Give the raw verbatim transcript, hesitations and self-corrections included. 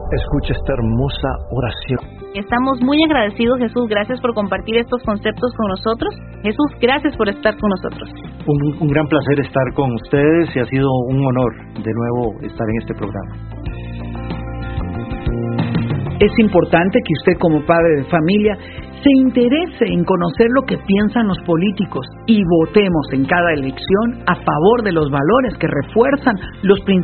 Escucha esta hermosa oración. Estamos muy agradecidos, Jesús. Gracias por compartir estos conceptos con nosotros. Jesús, gracias por estar con nosotros. Un, un gran placer estar con ustedes y ha sido un honor de nuevo estar en este programa. Es importante que usted, como padre de familia, se interese en conocer lo que piensan los políticos y votemos en cada elección a favor de los valores que refuerzan los principios